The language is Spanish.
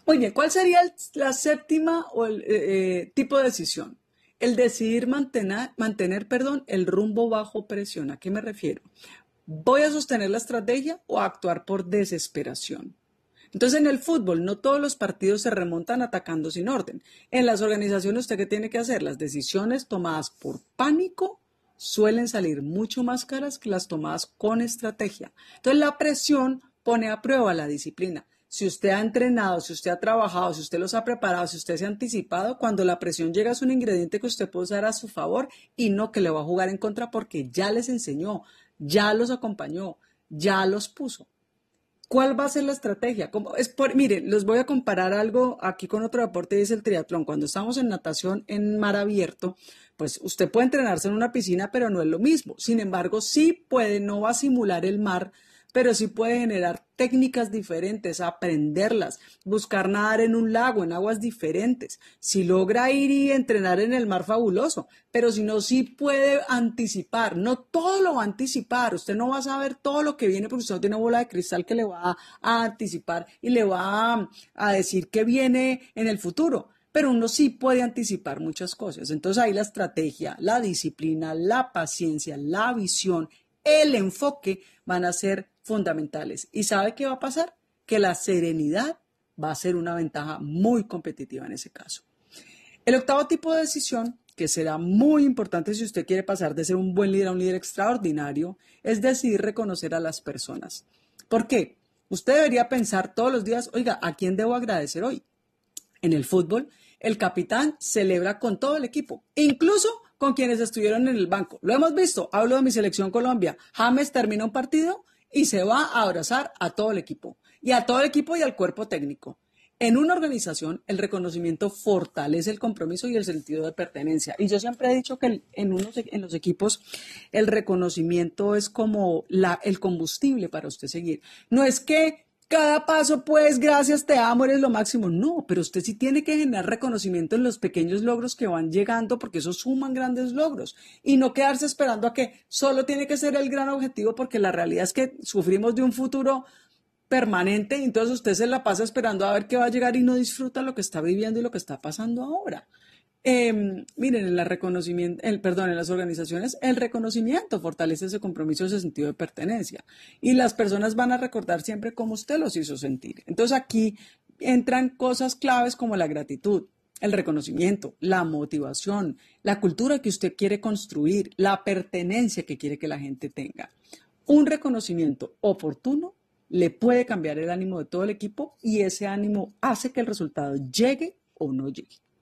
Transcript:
Muy bien, ¿cuál sería la séptima o el tipo de decisión? El decidir mantener, el rumbo bajo presión. ¿A qué me refiero? ¿Voy a sostener la estrategia o a actuar por desesperación? Entonces, en el fútbol, no todos los partidos se remontan atacando sin orden. En las organizaciones, ¿usted qué tiene que hacer? Las decisiones tomadas por pánico suelen salir mucho más caras que las tomadas con estrategia. Entonces, la presión pone a prueba la disciplina. Si usted ha entrenado, si usted ha trabajado, si usted los ha preparado, si usted se ha anticipado, cuando la presión llega es un ingrediente que usted puede usar a su favor y no que le va a jugar en contra porque ya les enseñó, ya los acompañó, ya los puso. ¿Cuál va a ser la estrategia? Mire, les voy a comparar algo aquí con otro deporte y es el triatlón. Cuando estamos en natación en mar abierto, pues usted puede entrenarse en una piscina, pero no es lo mismo. Sin embargo, sí puede, no va a simular el mar, pero sí puede generar técnicas diferentes, aprenderlas, buscar nadar en un lago, en aguas diferentes. Si logra ir y entrenar en el mar, fabuloso, pero si no, sí puede anticipar. No todo lo va a anticipar, usted no va a saber todo lo que viene porque usted no tiene bola de cristal que le va a anticipar y le va a decir que viene en el futuro. Pero uno sí puede anticipar muchas cosas. Entonces ahí la estrategia, la disciplina, la paciencia, la visión, el enfoque van a ser fundamentales. ¿Y sabe qué va a pasar? Que la serenidad va a ser una ventaja muy competitiva en ese caso. El octavo tipo de decisión, que será muy importante si usted quiere pasar de ser un buen líder a un líder extraordinario, es decidir reconocer a las personas. ¿Por qué? Usted debería pensar todos los días, oiga, ¿a quién debo agradecer hoy? En el fútbol, el capitán celebra con todo el equipo, incluso con quienes estuvieron en el banco. Lo hemos visto, hablo de mi selección Colombia. James termina un partido y se va a abrazar a todo el equipo, y a todo el equipo y al cuerpo técnico. En una organización, el reconocimiento fortalece el compromiso y el sentido de pertenencia. Y yo siempre he dicho que en los equipos el reconocimiento es como el combustible para usted seguir. No es que cada paso, pues, gracias, te amo, eres lo máximo. No, pero usted sí tiene que generar reconocimiento en los pequeños logros que van llegando porque eso suman grandes logros y no quedarse esperando a que solo tiene que ser el gran objetivo porque la realidad es que sufrimos de un futuro permanente y entonces usted se la pasa esperando a ver qué va a llegar y no disfruta lo que está viviendo y lo que está pasando ahora. Miren, en las organizaciones, el reconocimiento fortalece ese compromiso, ese sentido de pertenencia. Y las personas van a recordar siempre cómo usted los hizo sentir. Entonces aquí entran cosas claves como la gratitud, el reconocimiento, la motivación, la cultura que usted quiere construir, la pertenencia que quiere que la gente tenga. Un reconocimiento oportuno le puede cambiar el ánimo de todo el equipo y ese ánimo hace que el resultado llegue o no llegue.